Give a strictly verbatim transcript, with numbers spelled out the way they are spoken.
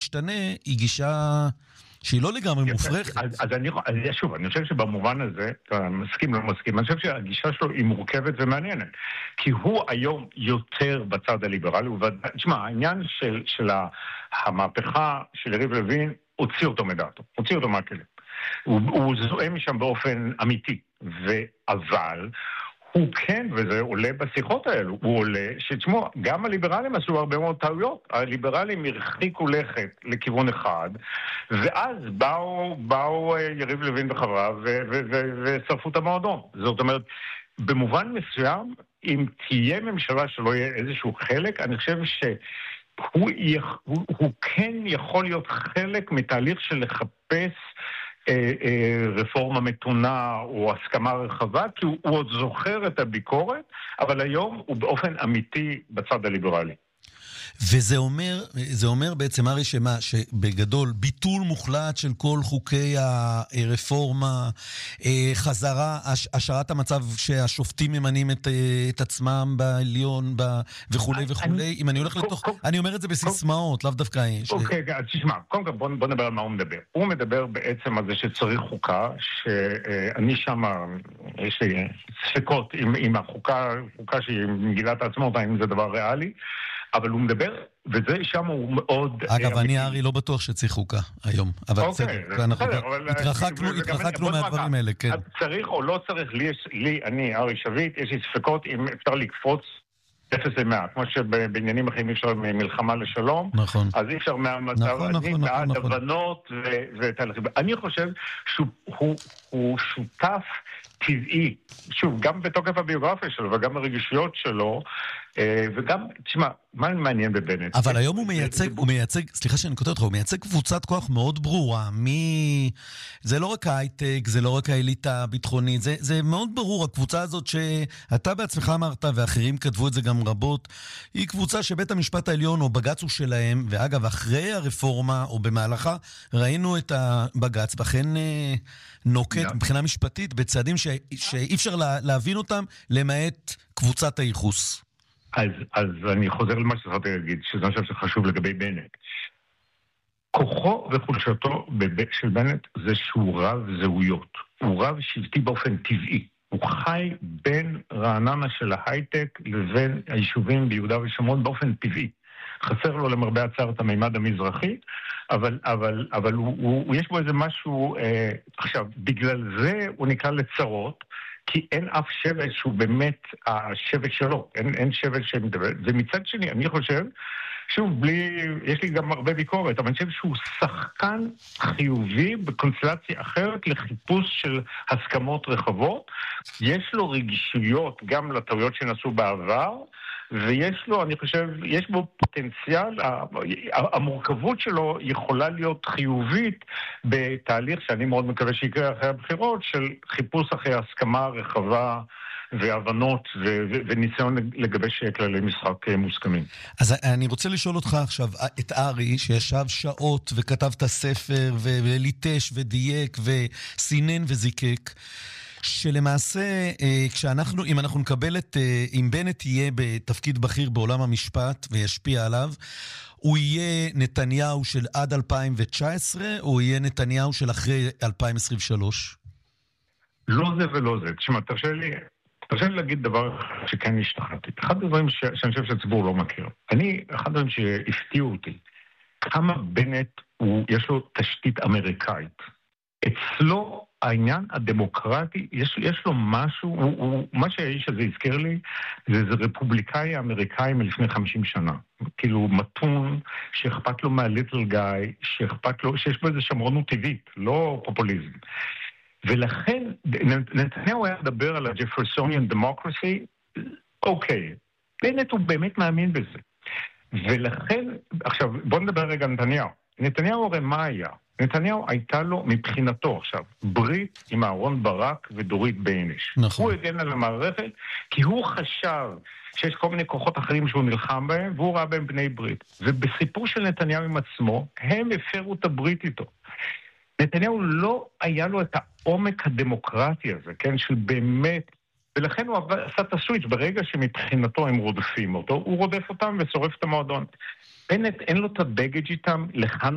משתנה, היא גישה שהיא לא לגמרי מופרכת. אז, אז אני, אז שוב, אני חושב שבמובן הזה, אתה מסכים, לא מסכים, אני חושב שהגישה שלו היא מורכבת ומעניינת. כי הוא היום יותר בצד הליברלי, תשמע, העניין של, של המהפכה של יריב לוין, הוציא אותו מדעתו, הוציא אותו מהכלים. הוא, הוא זוהה משם באופן אמיתי, אבל הוא כן, וזה עולה בשיחות האלו, הוא עולה שתשמעו, גם הליברלים עשו הרבה מאוד טעויות, הליברלים הרחיקו לכת לכיוון אחד, ואז באו, באו יריב לוין וחבריו ושרפו את המועדון. זאת אומרת, במובן מסוים, אם תהיה ממשלה שלא יהיה איזשהו חלק, אני חושב שהוא הוא, הוא כן יכול להיות חלק מתהליך של לחפש רפורמה מתונה או הסכמה רחבה, כי הוא, הוא עוד זוכר את הביקורת, אבל היום הוא באופן אמיתי בצד הליברלי. וזה אומר, זה אומר בעצם הרי שמה, שבגדול ביטול מוחלט של כל חוקי הרפורמה, חזרה, השארת המצב שהשופטים ממנים את, את עצמם בעליון וכולי וכולי. אם אני הולך לתוך, אני אומר את זה בסיסמאות, לאו דווקא... אוקיי, אז תשמע, קודם כל בוא נדבר על מה הוא מדבר. הוא מדבר בעצם על זה שצריך חוקה, שאני שם, יש לי ספקות עם החוקה, חוקה שהיא מגילת העצמאות, האם זה דבר ריאלי, אבל הוא מדבר, וזה שם הוא מאוד... אגב, אני ארי לא בטוח שצריך חוקה היום, אבל בסדר, אנחנו התרחקנו מהדברים האלה, כן. צריך או לא צריך, לי, אני, ארי שביט, יש לי ספקות אם אפשר לקפוץ אפס למאה, כמו שבעניינים אחרים אפשר מלחמה לשלום, נכון. אז אי אפשר מהמצב, אני בעד הבנות ותהליכים. אני חושב שהוא שותף טבעי, שוב, גם בתוקף הביוגרפיה שלו וגם הרגישויות שלו, וגם, תשמע, מה מעניין בבנט? אבל היום הוא מייצג, הוא מייצג, סליחה שאני כותב אותך, הוא מייצג קבוצת כוח מאוד ברורה, מי... זה לא רק ההייטק, זה לא רק האליטה הביטחונית, זה, זה מאוד ברור, הקבוצה הזאת שאתה בעצמך אמרת, ואחרים כתבו את זה גם רבות, היא קבוצה שבית המשפט העליון או בג"ץ הוא שלהם, ואגב, אחרי הרפורמה או במהלכה, ראינו את הבג"ץ, בכן נוקט מבחינה משפטית, בצעדים ש... שאי אפשר לה... להבין אותם, למעט קבוצת הייחוס. אז, אז אני חוזר למה שצריך להגיד, שזה אני חושב שחשוב לגבי בנט. כוחו וחולשתו של בנט זה שהוא רב זהויות. הוא רב שבטי באופן טבעי. הוא חי בין רעננה של ההייטק לבין היישובים ביהודה ושומרון באופן טבעי. חסר לו למרבה הצער את המימד המזרחי, אבל, אבל, אבל הוא, הוא, יש בו איזה משהו, אה, עכשיו, בגלל זה הוא נקרא לצרות, כי אין אף שבט שהוא באמת השבט שלו, אין, אין שבט שמדבר. ומצד שני, אני חושב, שוב, בלי, יש לי גם הרבה ביקורת, אבל אני חושב שהוא שחקן חיובי בקונסטלציה אחרת לחיפוש של הסכמות רחבות. יש לו רגישויות גם לטעויות שנעשו בעבר, ויש לו, אני חושב, יש בו פוטנציאל, המורכבות שלו יכולה להיות חיובית בתהליך שאני מאוד מקווה שיקרה אחרי הבחירות, של חיפוש אחרי הסכמה רחבה והבנות ו- ו- וניסיון לגבש כללי משחק מוסכמים. אז אני רוצה לשאול אותך עכשיו, את ארי, שישב שעות וכתב את הספר וליטש ודייק וסינן וזיקק, שלמעשה, כשאנחנו, אם אנחנו נקבל את, אם בנט יהיה בתפקיד בכיר בעולם המשפט וישפיע עליו, הוא יהיה נתניהו של עד אלפיים תשע עשרה, או יהיה נתניהו של אחרי אלפיים עשרים ושלוש? לא זה ולא זה. תשמע, תרשה לי, תרשה לי להגיד דבר שכן השתכנעתי. אחד הדברים ש, שאני חושב שהציבור לא מכיר. אני, אחד הדברים שהפתיעו אותי, כמה בנט הוא, יש לו תשתית אמריקאית. אצלו, העניין הדמוקרטי, יש, יש לו משהו, הוא, הוא, מה שהאיש הזה הזכיר לי, זה, זה רפובליקאי אמריקאי מלפני חמישים שנה. כאילו מתון, שאכפת לו מהליטל גאי, שאכפת לו, שיש בו איזה שמרנות טבעית, לא פופוליזם. ולכן, נתניהו היה לדבר על הג'פרסוניאן דמוקרסי, אוקיי, בנט הוא באמת מאמין בזה. ולכן, עכשיו, בוא נדבר רגע על נתניהו. נתניהו הרי מה היה? נתניהו הייתה לו מבחינתו עכשיו ברית עם אהרון ברק ודורית בייניש. נכון. הוא הגן על המערכת כי הוא חשב שיש כל מיני כוחות אחרים שהוא נלחם בהם, והוא ראה בהם בני ברית. ובסיפור של נתניהו עם עצמו, הם הפרו את הברית איתו. נתניהו לא היה לו את העומק הדמוקרטי הזה, כן, של באמת, ולכן הוא עשה את הסוויץ' ברגע שמבחינתו הם רודפים אותו, הוא רודף אותם ושורף את המועדון. בנט אין לו את הבגג' איתם לכאן